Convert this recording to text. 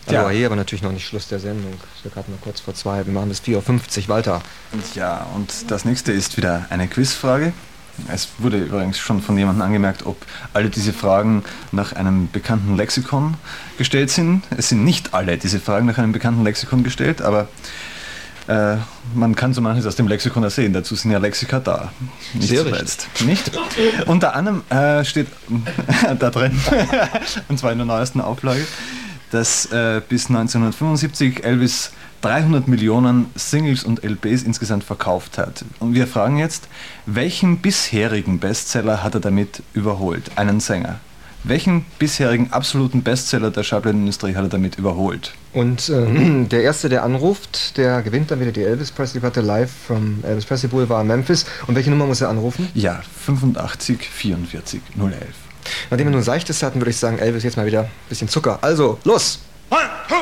Ja, hier aber natürlich noch nicht Schluss der Sendung. Wir gerade mal kurz vor 2. Wir machen bis 4:50 Uhr. Walter. Ja, und das nächste ist wieder eine Quizfrage. Es wurde übrigens schon von jemandem angemerkt, ob alle diese Fragen nach einem bekannten Lexikon gestellt sind. Es sind nicht alle diese Fragen nach einem bekannten Lexikon gestellt, aber man kann so manches aus dem Lexikon ersehen. Dazu sind ja Lexika da. Nicht sehr zuletzt. Nicht? Unter anderem steht da drin, und zwar in der neuesten Auflage, dass bis 1975 Elvis 300 Millionen Singles und LPs insgesamt verkauft hat. Und wir fragen jetzt, welchen bisherigen Bestseller hat er damit überholt? Einen Sänger. Welchen bisherigen absoluten Bestseller der Schallplattenindustrie hat er damit überholt? Und der Erste, der anruft, der gewinnt dann wieder die Elvis Presley-Platte live vom Elvis Presley Boulevard in Memphis. Und welche Nummer muss er anrufen? Ja, 85 44 011. Nachdem wir nun Seichtes hatten, würde ich sagen, Elvis, jetzt mal wieder ein bisschen Zucker. Also, los!